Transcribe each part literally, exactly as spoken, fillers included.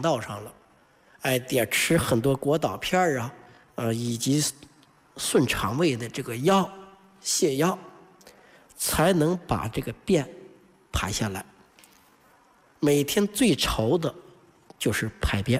道上了，哎，得吃很多果导片啊，呃，以及顺肠胃的这个药、泻药，才能把这个便排下来。每天最愁的就是排便。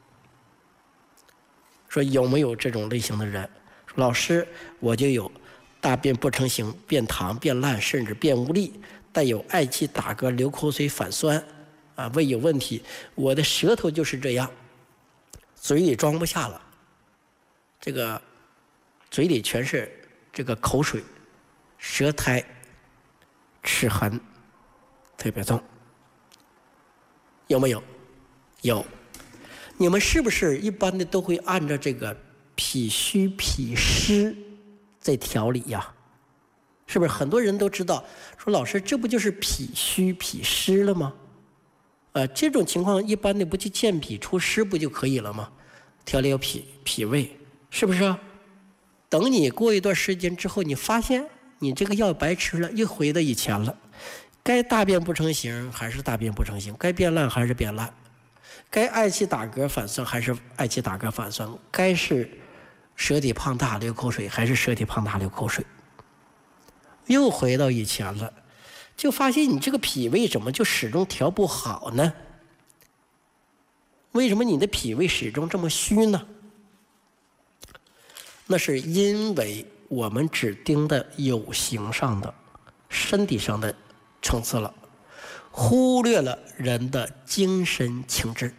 说有没有这种类型的人？说老师，我就有大便不成形、便溏、便烂，甚至便无力，带有嗳气、打嗝、流口水、反酸，啊，胃有问题。我的舌头就是这样，嘴里装不下了，这个嘴里全是这个口水，舌苔、齿痕特别重。有没有？有。你们是不是一般的都会按照这个脾虚脾湿在调理呀？是不是很多人都知道？说老师，这不就是脾虚脾湿了吗？呃，这种情况一般的不就健脾除湿不就可以了吗？调理脾脾胃，是不是啊？等你过一段时间之后，你发现你这个药白吃了，又回到以前了。该大便不成形还是大便不成形，该变烂还是变烂。该嗳气打嗝反酸还是嗳气打嗝反酸，该是舌体胖大流口水还是舌体胖大流口水，又回到以前了，就发现你这个脾胃怎么就始终调不好呢？为什么你的脾胃始终这么虚呢？那是因为我们只盯的有形上的身体上的层次了，忽略了人的精神情志。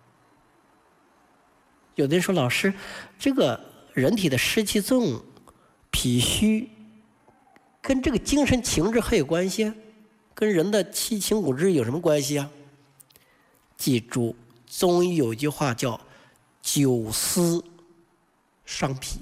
有的人说，老师，这个人体的湿气重、脾虚，跟这个精神情志还有关系啊？跟人的七情五志有什么关系啊？记住，中医有句话叫“久思伤脾”，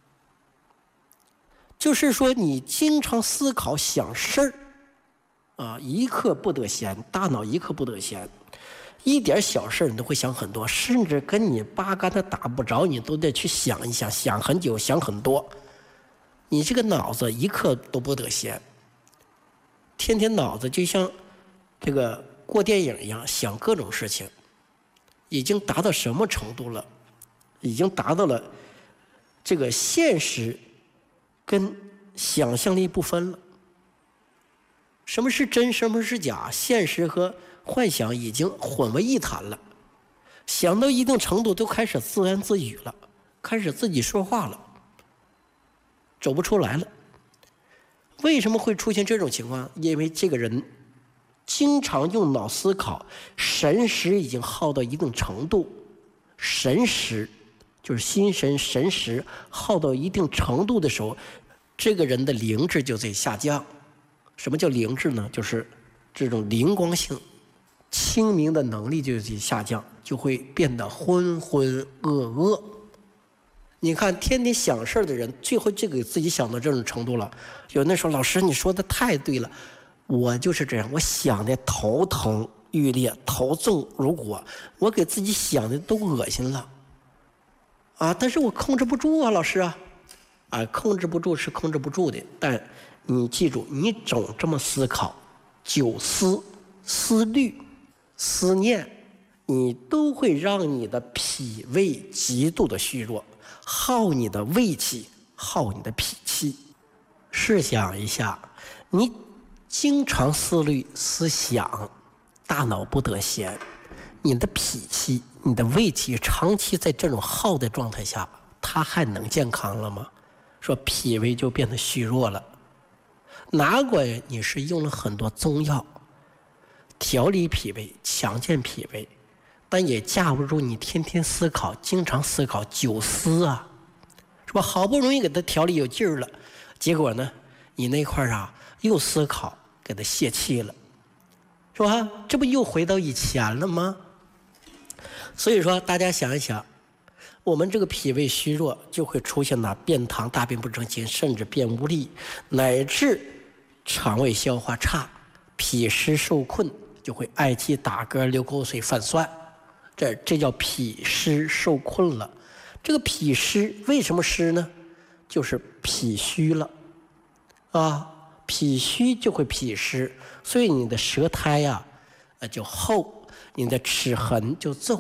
就是说你经常思考想事儿。啊，一刻不得闲，大脑一刻不得闲，一点小事你都会想很多，甚至跟你八竿子打不着，你都得去想一想，想很久，想很多。你这个脑子一刻都不得闲，天天脑子就像这个过电影一样，想各种事情，已经达到什么程度了？已经达到了这个现实跟想象力不分了。什么是真，什么是假？现实和幻想已经混为一谈了。想到一定程度，都开始自言自语了，开始自己说话了，走不出来了。为什么会出现这种情况？因为这个人经常用脑思考，神识已经耗到一定程度。神识就是心神神识耗到一定程度的时候，这个人的灵智就在下降。什么叫灵智呢？就是这种灵光性、清明的能力就在下降，就会变得浑浑噩噩。你看，天天想事儿的人，最后就给自己想到这种程度了。有人说：“老师，你说的太对了，我就是这样，我想的头疼欲裂，头重如裹，我给自己想的都恶心了啊！但是我控制不住啊，老师啊，啊，控制不住是控制不住的，但。”你记住，你总这么思考，久思、思虑、思念，你都会让你的脾胃极度的虚弱，耗你的胃气，耗你的脾气。试想一下，你经常思虑、思想，大脑不得闲，你的脾气、你的胃气长期在这种耗的状态下，它还能健康了吗？说脾胃就变得虚弱了。哪管你是用了很多中药调理脾胃、强健脾胃，但也架不住你天天思考、经常思考、久思啊，是吧？好不容易给他调理有劲儿了，结果呢，你那块儿啊又思考，给他泄气了，是吧？这不又回到以前了吗？所以说，大家想一想，我们这个脾胃虚弱，就会出现了便溏、大便不成形，甚至便无力，乃至肠胃消化差，脾湿受困，就会嗳气、打嗝、流口水、反酸，这这叫脾湿受困了。这个脾湿为什么湿呢？就是脾虚了啊，脾虚就会脾湿，所以你的舌苔呀、啊，就厚，你的齿痕就重，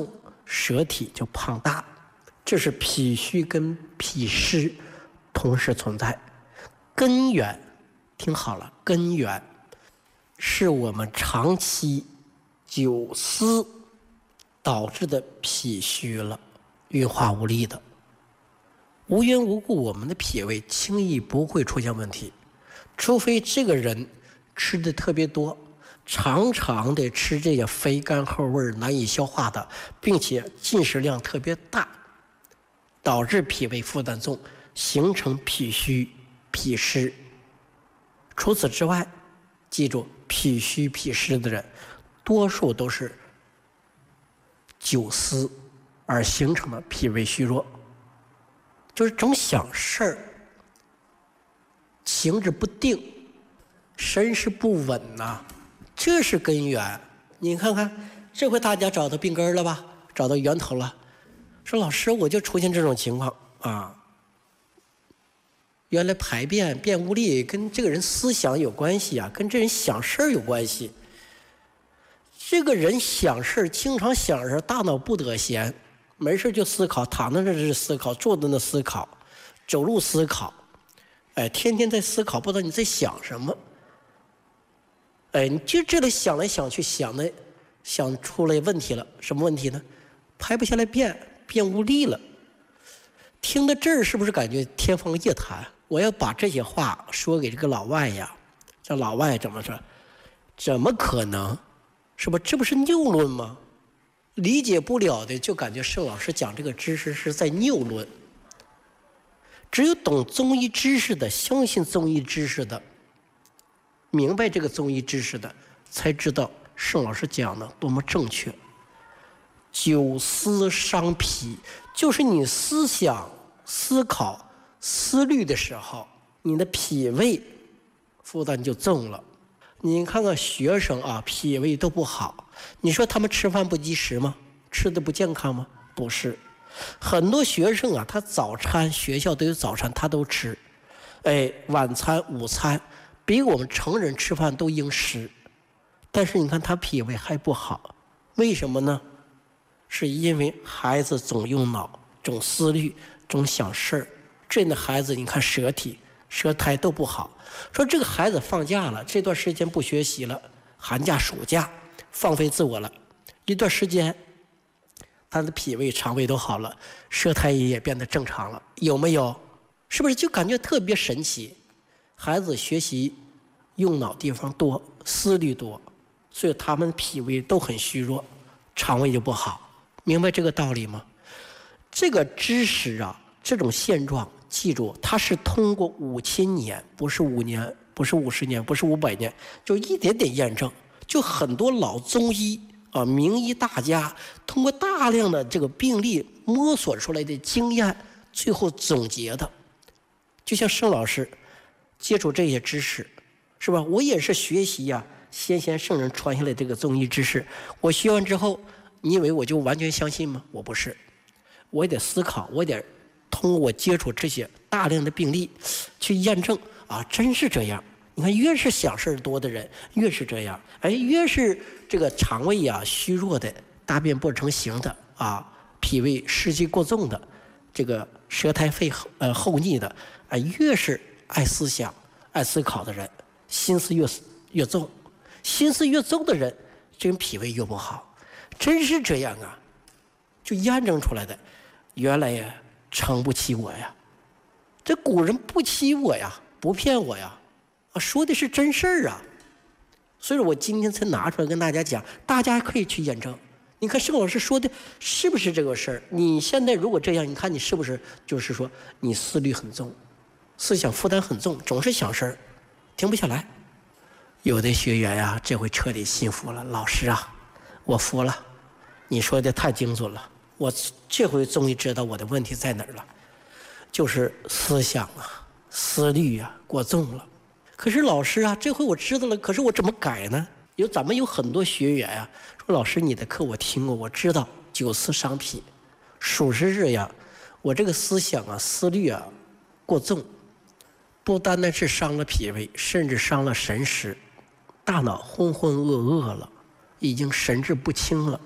舌体就胖大，这是脾虚跟脾湿同时存在。根源，听好了，根源是我们长期久思导致的脾虚了，运化无力的。无缘无故，我们的脾胃轻易不会出现问题，除非这个人吃的特别多，常常的吃这些肥甘厚味难以消化的，并且进食量特别大，导致脾胃负担重，形成脾虚、脾湿。除此之外，记住，脾虚脾湿的人，多数都是久思而形成的脾胃虚弱，就是总想事儿，情志不定，身势不稳呐、啊，这是根源。你看看，这回大家找到病根了吧？找到源头了。说老师，我就出现这种情况啊。原来排便便无力跟这个人思想有关系啊，跟这人想事儿有关系。这个人想事儿，经常想事儿，大脑不得闲，没事就思考，躺在那是思考，坐在那思考，走路思考，哎，天天在思考，不知道你在想什么。哎，你就这里想来想去，想的想出来问题了，什么问题呢？排不下来便，便无力了。听到这儿，是不是感觉天方夜谭？我要把这些话说给这个老外呀，这老外怎么说？怎么可能？是吧？这不是谬论吗？理解不了的，就感觉盛老师讲这个知识是在谬论。只有懂中医知识的，相信中医知识的，明白这个中医知识的，才知道盛老师讲的多么正确。久思伤脾，就是你思想、思考、思虑的时候，你的脾胃负担就重了。你看看学生啊，脾胃都不好，你说他们吃饭不及时吗？吃的不健康吗？不是。很多学生啊，他早餐学校都有早餐，他都吃，哎，晚餐、午餐比我们成人吃饭都应时，但是你看他脾胃还不好，为什么呢？是因为孩子总用脑，总思虑，总想事儿。这样的孩子，你看舌体、舌苔都不好。说这个孩子放假了，这段时间不学习了，寒假、暑假放飞自我了，一段时间，他的脾胃、肠胃都好了，舌苔也变得正常了，有没有？是不是就感觉特别神奇？孩子学习用脑地方多，思虑多，所以他们脾胃都很虚弱，肠胃就不好。明白这个道理吗？这个知识啊，这种现状，记住，它是通过五千年，不是五年，不是五十年，不是五百年，就一点点验证。就很多老中医啊，名医大家，通过大量的这个病例摸索出来的经验，最后总结的。就像盛老师接触这些知识，是吧？我也是学习呀、啊，先贤圣人传下来这个中医知识，我学完之后，你以为我就完全相信吗？我不是，我也得思考，我也得通过我接触这些大量的病例去验证啊，真是这样。你看，越是想事儿多的人，越是这样。哎，越是这个肠胃呀、啊、虚弱的，大便不成形的啊，脾胃湿气过重的，这个舌苔肺呃厚腻的，啊，越是爱思想、爱思考的人，心思越越重，心思越重的人，这个脾胃越不好。真是这样啊，就验证出来的。原来呀，诚不欺我呀，这古人不欺我呀，不骗我呀，啊，说的是真事儿啊。所以我今天才拿出来跟大家讲，大家可以去验证。你看盛老师说的是不是这个事儿？你现在如果这样，你看你是不是就是说你思虑很重，思想负担很重，总是想事儿，停不下来。有的学员呀、啊，这回彻底信服了，老师啊。我服了，你说的太精准了，我这回终于知道我的问题在哪儿了，就是思想啊、思虑啊过重了。可是老师啊，这回我知道了，可是我怎么改呢？有咱们有很多学员啊，说老师你的课我听过，我知道久思伤脾，属实这样。我这个思想啊、思虑啊过重，不单单是伤了脾胃，甚至伤了神识，大脑浑浑噩噩了。已经神志不清了，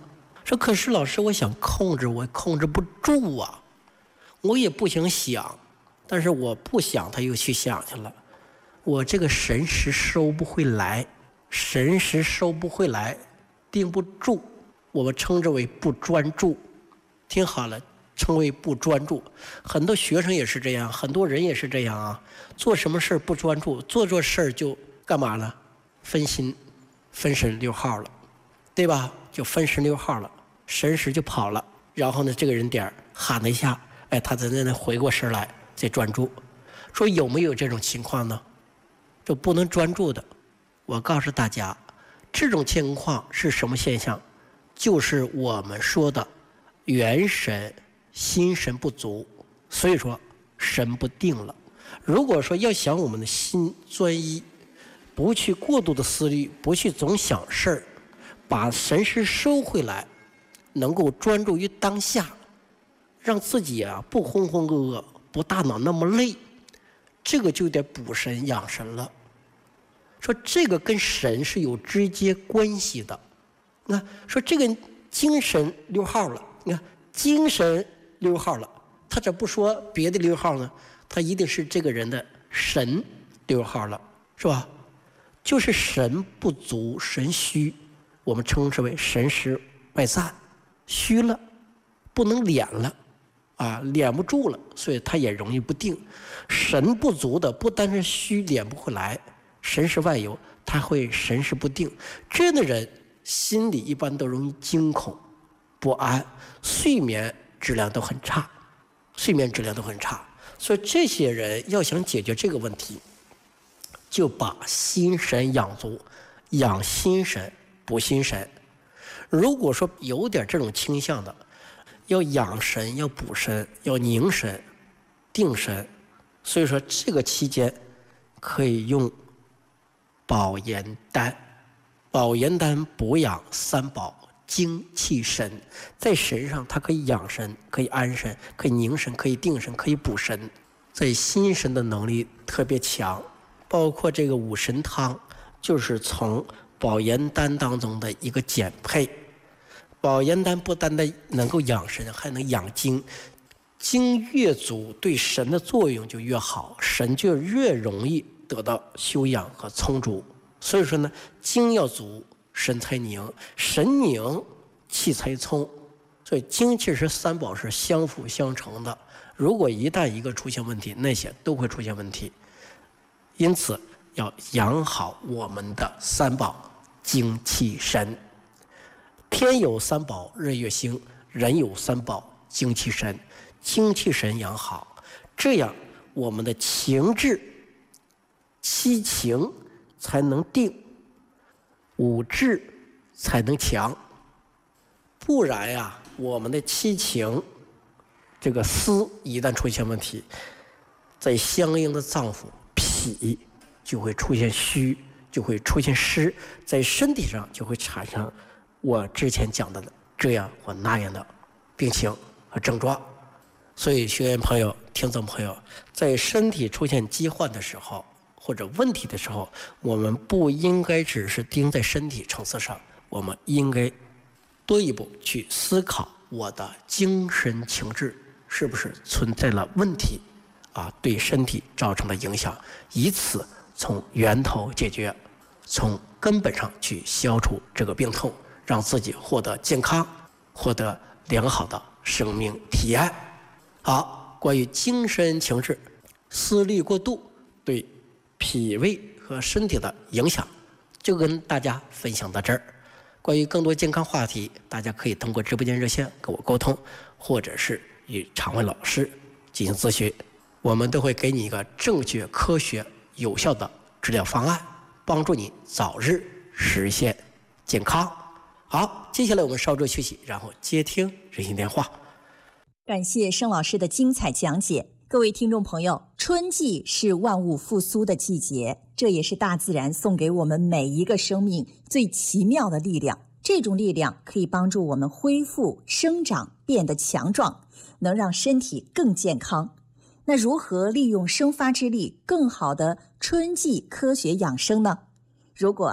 说可是老师，我想控制，我控制不住啊，我也不想想，但是我不想他又去想去了，我这个神识收不回来，神识收不回来，定不住，我们称之为不专注。听好了，称为不专注。很多学生也是这样，很多人也是这样啊，做什么事不专注，做做事儿就干嘛了？分心，分神溜号了，对吧？就分神溜号了，神识就跑了。然后呢，这个人点喊了一下，哎，他在那回过神来，再专注。说有没有这种情况呢？就不能专注的。我告诉大家，这种情况是什么现象？就是我们说的元神、心神不足，所以说神不定了。如果说要想我们的心专一，不去过度的思虑，不去总想事儿，把神识收回来，能够专注于当下，让自己啊不浑浑噩噩，不大脑那么累，这个就得补神养神了。说这个跟神是有直接关系的。那说这个精神溜号了，你看精神溜号了，他这不说别的溜号呢，他一定是这个人的神溜号了，是吧？就是神不足，神虚，我们称之为神识外散，虚了，不能敛了，啊，敛不住了，所以他也容易不定。神不足的，不单是虚敛不回来，神识外游，他会神识不定。这样的人心里一般都容易惊恐、不安，睡眠质量都很差，睡眠质量都很差。所以这些人要想解决这个问题，就把心神养足，养心神补心神。如果说有点这种倾向的，要养神，要补神，要凝神、定神，所以说这个期间可以用保元丹。保元丹补养三宝，精气神，在神上它可以养神，可以安神，可以凝神，可以定神，可以补神，在心神的能力特别强。包括这个五神汤，就是从保元丹当中的一个简配。保元丹不单单能够养神，还能养精，精越足，对神的作用就越好，神就越容易得到修养和充足。所以说呢，精要足，神才凝；神凝，气才充。所以精气神三宝是相辅相成的。如果一旦一个出现问题，那些都会出现问题。因此，要养好我们的三宝，精气神。天有三宝，日月星；人有三宝，精气神。精气神养好，这样我们的情志、七情才能定，五志才能强。不然呀、啊，我们的七情这个思一旦出现问题，在相应的脏腑脾就会出现虚，就会出现湿，在身体上就会产生我之前讲的这样或那样的病情和症状。所以学员朋友、听众朋友，在身体出现疾患的时候或者问题的时候，我们不应该只是盯在身体层次上，我们应该多一步去思考我的精神情志是不是存在了问题啊，对身体造成了影响，以此从源头解决，从根本上去消除这个病痛，让自己获得健康，获得良好的生命体验。好，关于精神情志思虑过度对脾胃和身体的影响，就跟大家分享到这儿。关于更多健康话题，大家可以通过直播间热线跟我沟通，或者是与常伟老师进行咨询，我们都会给你一个正确、科学、有效的治疗方案，帮助你早日实现健康。好，接下来我们稍作休息，然后接听热线电话。 感谢盛老师的精彩讲解。各位听众朋友，春季是万物复苏的季节，这也是大自然送给我们每一个生命最奇妙的力量。这种力量可以帮助我们恢复、生长，变得强壮，能让身体更健康。那如何利用生发之力，更好的春季科学养生呢？如果